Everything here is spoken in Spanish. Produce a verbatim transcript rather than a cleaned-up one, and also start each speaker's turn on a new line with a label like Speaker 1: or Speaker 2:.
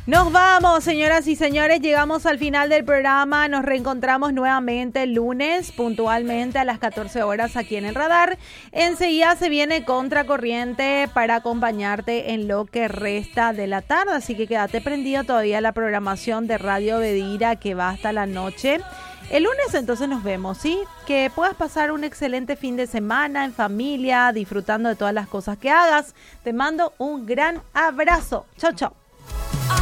Speaker 1: Nos vamos, señoras y señores, llegamos al final del programa, nos reencontramos nuevamente el lunes, puntualmente a las catorce horas aquí en el Radar. Enseguida se viene Contracorriente para acompañarte en lo que resta de la tarde, así que quédate prendido todavía a la programación de Radio Bedira que va hasta la noche. El lunes entonces nos vemos, ¿sí? Que puedas pasar un excelente fin de semana en familia, disfrutando de todas las cosas que hagas. Te mando un gran abrazo. Chau, chau.